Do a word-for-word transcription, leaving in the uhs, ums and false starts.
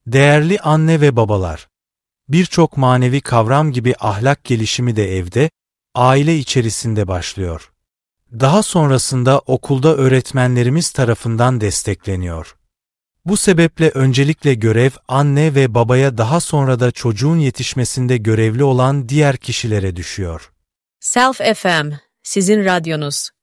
Değerli anne ve babalar, birçok manevi kavram gibi ahlak gelişimi de evde, aile içerisinde başlıyor. Daha sonrasında okulda öğretmenlerimiz tarafından destekleniyor. Bu sebeple öncelikle görev anne ve babaya, daha sonra da çocuğun yetişmesinde görevli olan diğer kişilere düşüyor. Self F M, sizin radyonuz.